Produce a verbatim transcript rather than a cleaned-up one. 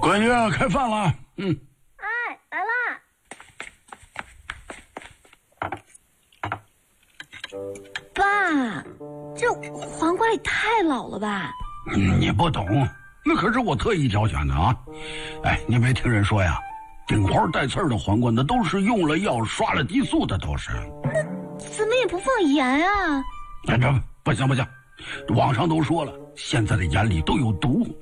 闺女，开饭了。嗯。 哎，来啦。爸，这皇冠也太老了吧？ 嗯，你不懂，那可是我特意挑选的啊。哎，你没听人说呀？顶花带刺儿的皇冠，那都是用了药、刷了激素的，都是。 那怎么也不放盐啊？ 这这不行不行，网上都说了，现在的盐里都有毒，